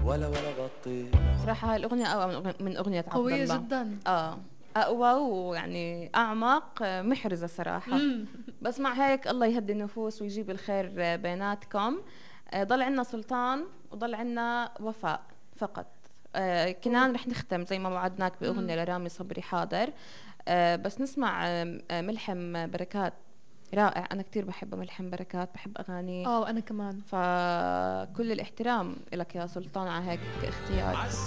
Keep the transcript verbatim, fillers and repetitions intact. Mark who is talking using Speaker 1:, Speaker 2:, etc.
Speaker 1: ولا ولا بطيء.
Speaker 2: صراحة هاي الأغنية أقوى من أغنية عبد الله.
Speaker 3: قوية جدا.
Speaker 2: آه أقوى ويعني أعمق، محرزة صراحة. بس مع هيك الله يهدي النفوس ويجيب الخير بيناتكم. ضل عنا سلطان وضل عنا وفاء فقط. آه كنان رح نختم زي ما وعدناك بأغنية لرامي صبري حاضر. آه بس نسمع آه ملحم بركات رائع. أنا كتير بحب ملحم بركات، بحب أغانيه.
Speaker 3: اه وأنا كمان.
Speaker 2: فكل الاحترام لك يا سلطان على هيك اختيار.